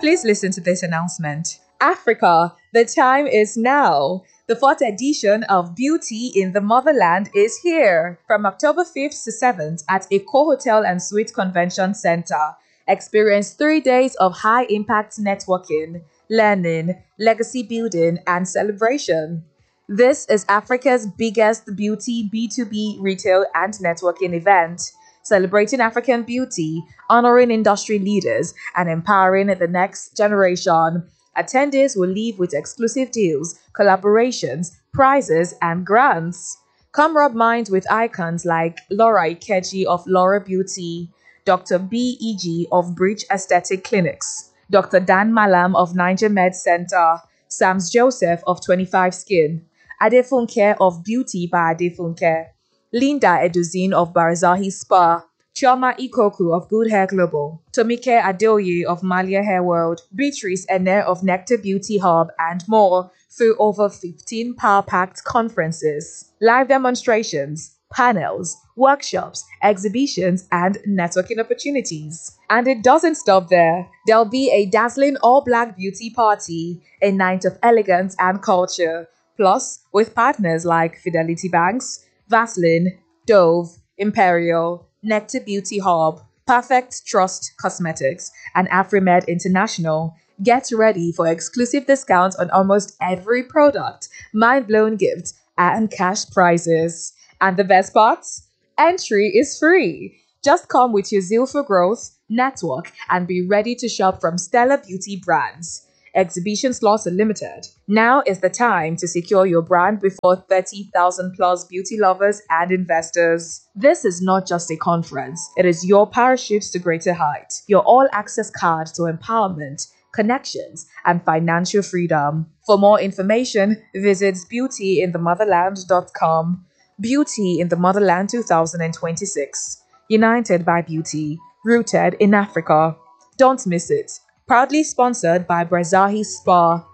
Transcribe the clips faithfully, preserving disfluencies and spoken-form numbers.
Please listen to this announcement. Africa, the time is now. The fourth edition of Beauty in the Motherland is here from October fifth to seventh at Eco Hotel and Suite Convention Center. Experience three days of high-impact networking, learning, legacy building, and celebration. This is Africa's biggest beauty B two B retail and networking event, celebrating African beauty, honoring industry leaders, and empowering the next generation. Attendees will leave with exclusive deals, collaborations, prizes, and grants. Come rub minds with icons like Laura Ikeji of Laura Beauty, Doctor B E G of Bridge Aesthetic Clinics, Doctor Dan Malam of Niger Med Center, Sams Joseph of twenty-five Skin, Adefunke of Beauty by Adefunke, Linda Eduzin of Barazahi Spa, Chioma Ikoku of Good Hair Global, Tomike Adeoye of Malia Hair World, Beatrice Ene of Nectar Beauty Hub, and more through over fifteen power-packed conferences, live demonstrations, panels, workshops, exhibitions, and networking opportunities. And it doesn't stop there. There'll be a dazzling all-black beauty party, a night of elegance and culture, plus with partners like Fidelity Banks, Vaseline, Dove, Imperial, Nectar Beauty Hub, Perfect Trust Cosmetics, and AfriMed International. Get ready for exclusive discounts on almost every product, mind-blowing gifts, and cash prizes. And the best part? Entry is free. Just come with your zeal for growth, network, and be ready to shop from stellar beauty brands. Exhibition slots are limited. Now is the time to secure your brand before thirty thousand plus beauty lovers and investors. This is not just a conference. It is your parachute to greater heights, your all-access card to empowerment, connections, and financial freedom. For more information, visit beauty in the motherland dot com. Beauty in the Motherland twenty twenty-six. United by beauty, rooted in Africa. Don't miss it. Proudly sponsored by Brazahi Spa.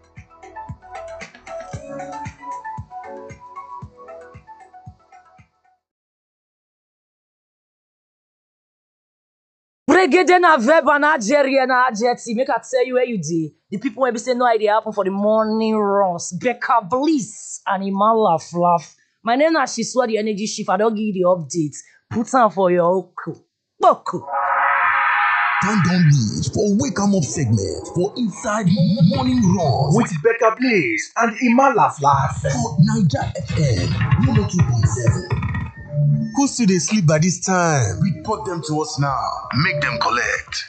Brigade na verb and Algeria na Algeti. Make I tell you where you did. The people will be saying no idea happen for the morning runs. Becca Bliss and Iman Laugh Laugh. My name is Shiswa, the energy shift. I don't give you the updates. Put on for your oku. Boku. Time don't leave for Wake 'em Up segment for Inside Morning Runs with Becca Bliss and Iman Laugh Laugh for Niger F M one oh two point seven. Who still they sleep by this time? Report them to us now. Make them collect.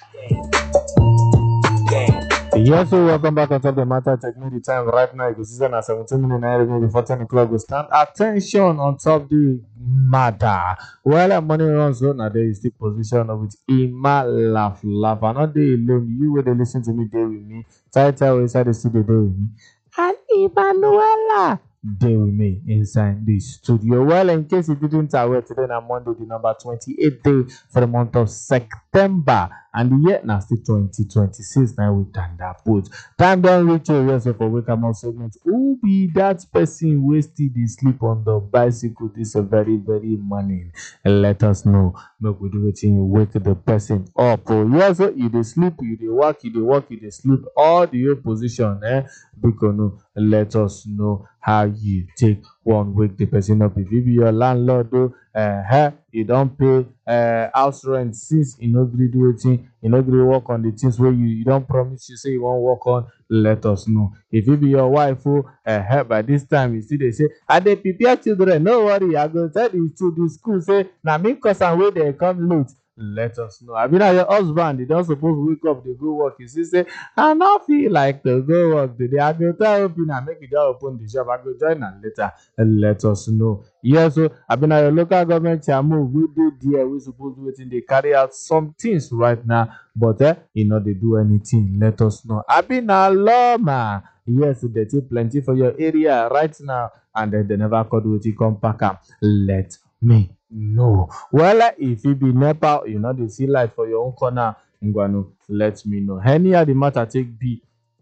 Yes, so welcome back on Top the Matter. Take me the time right now. It's season at seventeen minutes nine before ten o'clock. We stand attention on Top the Matter. Well, I'm money runs so now there is the position of it. Ima laugh laugh. I'm not there alone. You will listen to me there with me. Title inside the studio there with me. And Emanuela there with me inside the studio. Well, in case you didn't aware, today on Monday, the number twenty-eight day for the month of September. And the year now still twenty twenty-six now we done that put. Time don't reach your rest for Wake 'em Up segment. Who be that person wasting the sleep on the bicycle this a very, very morning? Let us know. Make we do it in wake the person up. Oh, yes, so you dey sleep, you dey walk, you dey walk, you dey sleep, all the your position, eh? Because no, let us know how you take one wake the person up. If you be your landlord, though, uh, you don't pay uh, house rent since you know graduating, you know grade work on the things where you, you don't promise you say you won't work on, let us know. If you be your wife, oh, uh, by this time you see they say, I they prepare children, no worry, I go tell you to the school, say, now me cause and where they come late. Let us know. I mean, your husband, they don't suppose to wake up, they go work. You see, say, I not feel like to go work today. I go try open and make it just open the shop. I go join and later. And let us know. Yes, so I mean, your local government, you move, we do there. We supposed to wait they carry out some things right now, but eh, you know, they do anything. Let us know. I been a lawman. Yes, they take plenty for your area right now, and then they never called with it come back up. Let me know. Well, if you be Nepal, you know they see light for your own corner. Ngwano, let me know. Any other matter take be,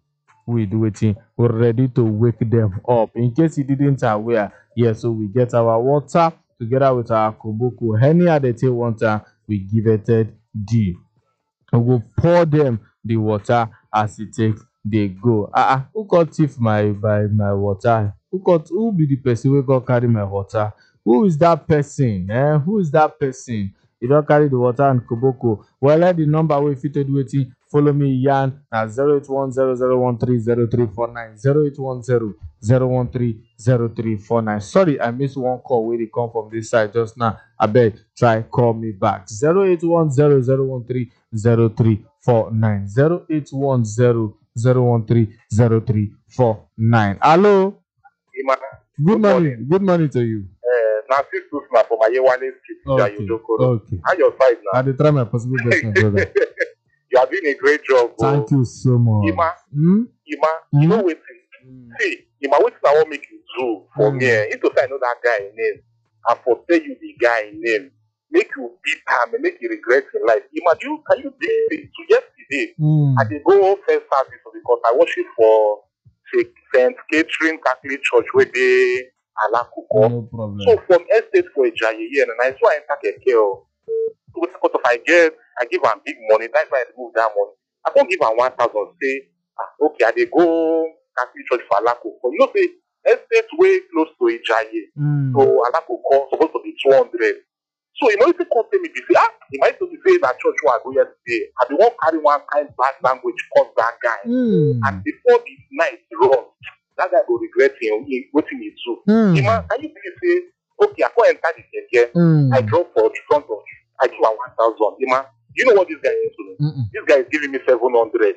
we do it. We're ready to wake them up. In case you didn't aware, yes, so we get our water together with our kubuku. Any other take water, we give it a D. We will pour them the water as e take dey go. Ah ah, who come thief my my my water? Who come who be the person wey come carry my water? Who is that person? Eh? Who is that person? You don carry the water and koboko. Well, let the number wey fit take do wetin follow me yarn na zero eight one zero zero one three zero three four nine zero eight one zero zero one three zero three four nine. Sorry, I missed one call wey dey come from this side just now. Abeg, try call me back. zero eight one zero zero one three zero three four nine zero eight one zero zero one three zero three four nine. Hello. Ima, Good, good morning. morning. Good morning to you. Uh, now, this is my for my Yewale Street. Okay. Okay. How your side now? I dey try my possible best, my brother. You are doing a great job. Thank bro. you so much. Ima, hmm? Ima, Hmm? you know what? Mm. See, Ima, what I want make you do for Mm. me? If to say I know that guy name, I for tell you the guy name, make you beat him and make you regret in life. Ima, do you can you do it to yesterday? Mm. I did go first service because I worship for Saint Catherine Catholic Church where they Alakuko. No problem. So from estate for a Jaye and I saw I enter a girl. So what if I get I give her big money, that's why I remove that money. I can't give her one thousand, say, ah, okay, I they go Catholic Church for Alakuko. You know, say estate way close to a Jaye. Mm. So Alakuko supposed to be two hundred. So you know if you come tell me this, ah, you might to say that church where I go yesterday. I be won't carry one kind bad language cause that guy. Mm. And before the night run, that guy will regret him waiting me too. Mm. Ima, can you please say, okay, I go enter the keke, Mm. I drop for the front of I give her one thousand. Ima, you know what this guy is doing? Mm-mm. This guy is giving me seven hundred.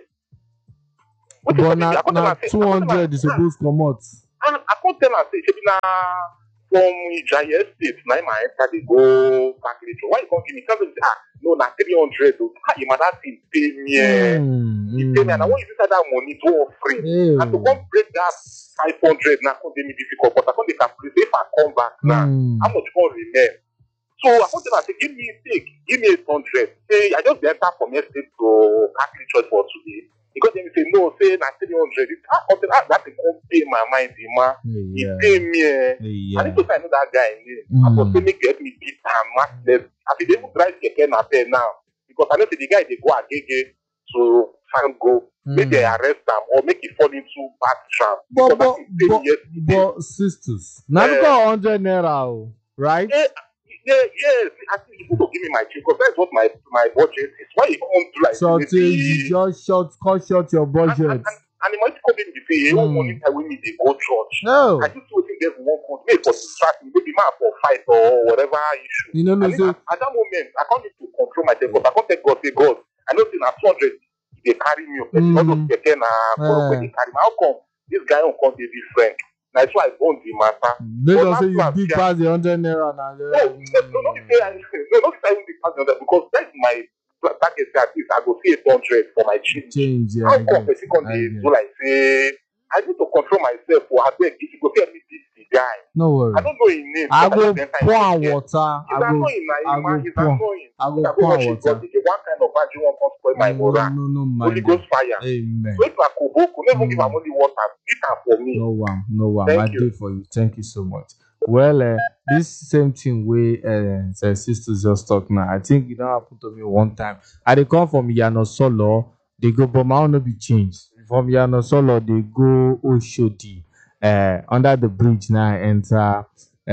What But na na two hundred is supposed to come out. I can't tell her say, she be na from Ijaya State, now I enter the go Catholic Church. Why you can't give me? Tell me, ah, no, na three hundred. Ah, Ima, that thing pay me. eh. Mm. He pay me, and I want you to that money to offering. Ew. And to come break that five hundred now, come me difficult. But I can't calculate if I come back now, Mm. how much more remain? So I want to say, give me take, give me eight hundred. Say I just enter from estate to Catholic Church for today. Because then you say no, say na three hundred. Ah, until ah, that thing come pay my mind, Ima. He Yeah. pay me. Eh. Yeah. I need to find out that guy name. Mm. I was saying make help me beat am, match left. I be able to drive keke na there now because I know say the guy they go agege to find go. Make they arrest am or make it fall into bad trap. But Because but that thing pay but, me yesterday. but sisters, now Eh. because hundred naira, oh, right? Yeah, yeah, yes. I think you need to give me my change because that's what my my budget is. Why you can't do like So this? till you just short, cut short your and, budget. and, and, and it might come in and say, hey, Mm. mm. money time when me they go church. No, I just waiting there for one point, maybe for distract me, maybe man for fight or whatever issue. you know, I no, mean, say at, at that moment, I can't need to control myself because I can't take God say God. I know say na two hundred they carry me up. Mm. All those keke na Yeah. when they carry me. How come this guy won't come dey different? That's why I bond the matter. they But don't last say you last big year- pass the hundred naira now. No, no, no, no, say I, no, not say I will be passing on that because that's my target. Say at least I go see eight hundred for my change. Change, yeah. How I come get, person come I dey get. do like say I need to control myself for abeg if you go tell me this the guy. No worry. I don't know his name. I but go just enter him pour am pocket. water. I He's go. annoying na I him go man. He's pour. annoying. I go I go pour am worship water. God. He one kind of bad you want to spoil my No, moral. no, no, Holy mind. Ghost fire. Amen. So if I koboko, never Mm. give am only water. Beat am for me. No one, no one. Thank I you. do for you. Thank you so much. Well, uh, this same thing wey uh, the sisters just talk now. I think it don happen to me one time. I dey come from Yanosolo. They go, but my own no be changed. From Yanosolo, they go Oshodi. Uh, under the bridge now, I enter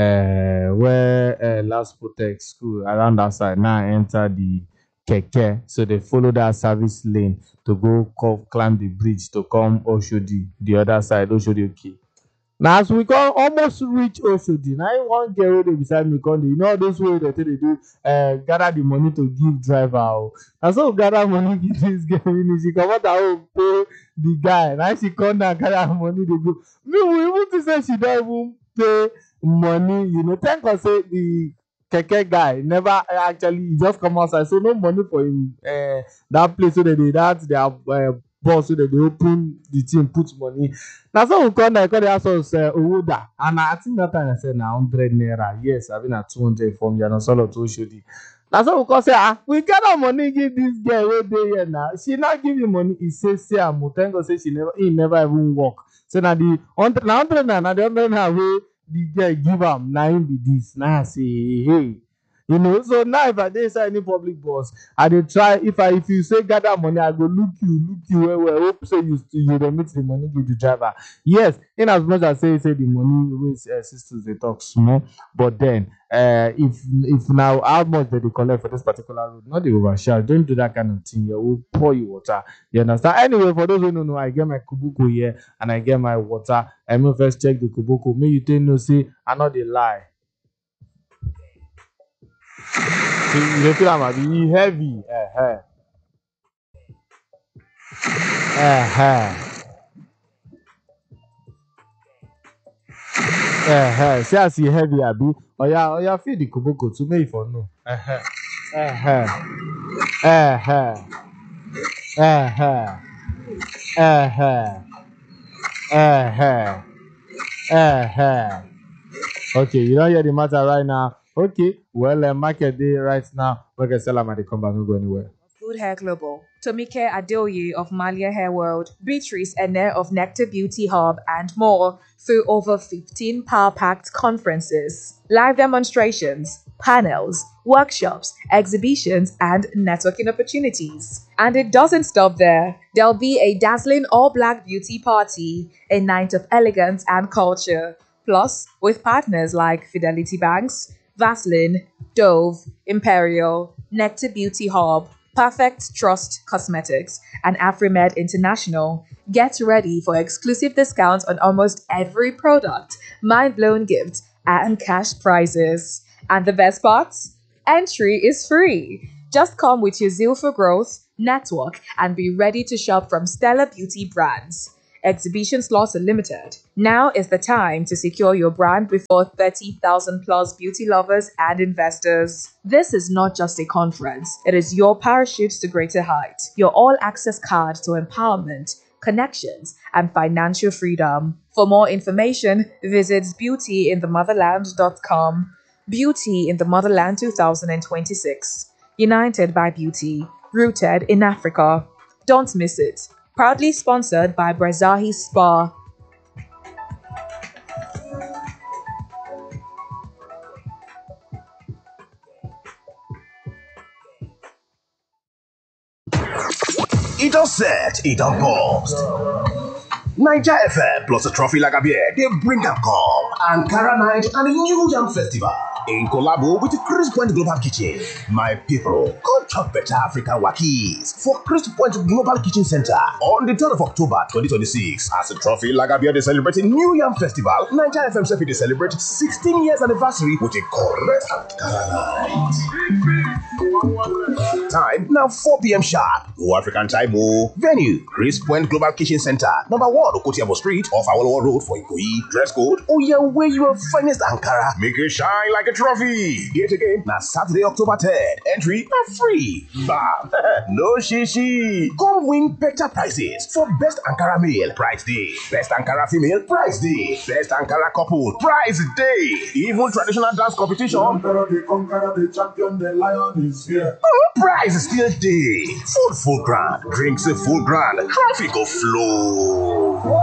uh, where uh, Last Protect School around that side. Now I enter the keke. So they follow that service lane to go co- climb the bridge to come Oshodi, the other side, Oshodi okay. Now as we come almost reach Oshodi, now in one girl wey dey beside me come dey, you know all those way they take dey do uh, gather the money to give driver. Oh. And so we gather money give this girl finish. She comot her own pay the guy. Now she come down carry her money dey go. Me we even think say she don even pay money. You know, thank God say the keke guy never actually he just come outside, so no money for him. Uh, that place where they dey that their uh, boss wey dem dey open the thing put money. Na so we come there, come dey ask us uh, owoda, and I think that time I said na hundred naira. Yes, I been na two hundred from Yanosolo to Oshodi. Na so we come say ah we gather money give this girl wey dey here now. She not give him money. He say say am o. Thank God say she never he never even work. So na the hundred na hundred naira na the hundred naira wey the girl give am na him be this. Na I say hey. You know, so now if I dey inside any public bus, I dey try. If I if you say gather money, I go look you, look you well, well. Hope say you still you remit the money give the driver. Yes, in as much as say say the money wey uh, sisters dey talk small, but then uh, if if now how much they dey collect for this particular road, not dey overcharge. Don't do that kind of thing. Yeah, we'll pour you water. You understand? Anyway, for those who don't know, I get my kubuku here and I get my water. I may first check the kubuku. May you tell no say I not dey lie. See, you feel am abi e heavy. Uh-huh. Uh-huh. Uh-huh. See as e heavy abi. Oya oya feel the kubuku to make for no. Uh-huh. Uh-huh. Uh-huh. Uh-huh. Uh-huh. Uh-huh. Uh-huh. Okay, you don't hear the matter right now. Okay, well, uh, market day right now. We can sell them at the come back, no go anywhere. Good Hair Global, Tomike Adeoye of Malia Hair World, Beatrice Ene of Nectar Beauty Hub, and more through over fifteen power-packed conferences, live demonstrations, panels, workshops, exhibitions, and networking opportunities. And it doesn't stop there. There'll be a dazzling all-black beauty party, a night of elegance and culture, plus with partners like Fidelity Banks, Vaseline, Dove, Imperial, Nectar Beauty Hub, Perfect Trust Cosmetics, and AfriMed International. Get ready for exclusive discounts on almost every product, mind-blowing gifts, and cash prizes. And the best part? Entry is free. Just come with your zeal for growth, network, and be ready to shop from stellar beauty brands. Exhibition slots are limited. Now is the time to secure your brand before thirty thousand plus beauty lovers and investors. This is not just a conference, it is your parachute to greater heights, your all-access card to empowerment, connections, and financial freedom. For more information, visit beauty in the motherland dot com. Beauty in the Motherland twenty twenty-six. United by Beauty, rooted in Africa. Don't miss it. Proudly sponsored by Brazahi Spa. It all set, it all paused. Niger F M plus a trophy like a beer, they bring them come. Ankara Night and a New Yam Festival. In collabo with the Crisp Point Global Kitchen. My people, go chop better African wakis for Crisp Point Global Kitchen Center on the third of October twenty twenty-six. As a trophy like a beer, they celebrate New Yam Festival. Niger F M Sefi, they celebrate sixteen years anniversary with a correct Ankara Night. Time now four p.m. sharp. No African time, oh. Venue, Crisp Point Global Kitchen Center, number one, Okotiabo Street, off Awolowo Road for Ikoyi. Dress code, oh yeah, where your finest Ankara. Make it shine like a trophy. Yet again, now Saturday, October third. Entry now free. Bam. No shishi. Come win better prizes for best Ankara male, prize day. Best Ankara female, prize day. Best Ankara couple, prize day. Even traditional dance competition. The conqueror, the champion, the lion is here. Oh, prize is still day. Food full grand. Drinks a full grand. Traffic go flow.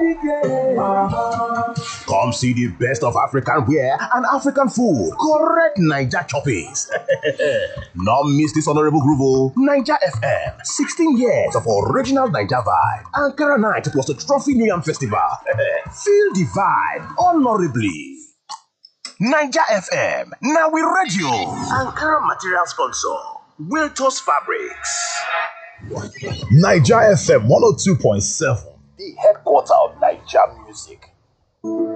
Come see the best of African wear and African food. Correct Niger choppings. Not miss this honorable groove. Niger F M. sixteen years of original Niger vibe. Ankara Night plus the Trophy New Yam Festival. Feel the vibe honorably. Niger F M. Now we radio. Ankara material sponsor. Wiltos Fabrics. Niger F M one oh two point seven, the headquarter of Niger music.